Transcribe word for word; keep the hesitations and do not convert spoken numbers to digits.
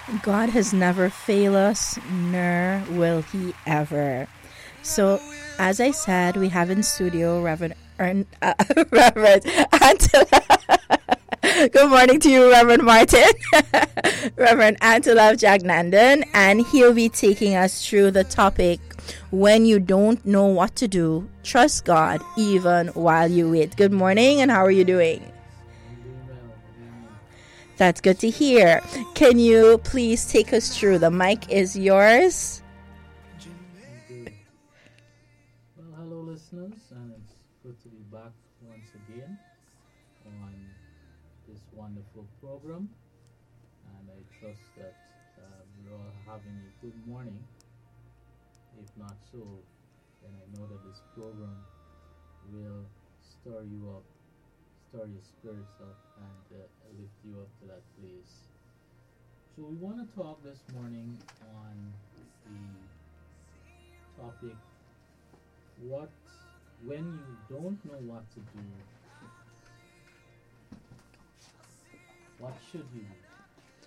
God has never failed us, nor will he ever. So, as I said, we have in studio Reverend Ern, uh, Reverend Angela. Good morning to you, Reverend Martin. Reverend Angela Jagnandan, and he'll be taking us through the topic when you don't know what to do, trust God even while you wait. Good morning, and how are you doing? That's good to hear. Can you please take us through? The mic is yours. Okay. Well, hello, listeners, and it's good to be back once again on this wonderful program. And I trust that uh, you're all having a good morning. If not so, then I know that this program will stir you up, stir your spirits up, and uh, lift you up to that place. So, we want to talk this morning on the topic what when you don't know what to do, what should you do?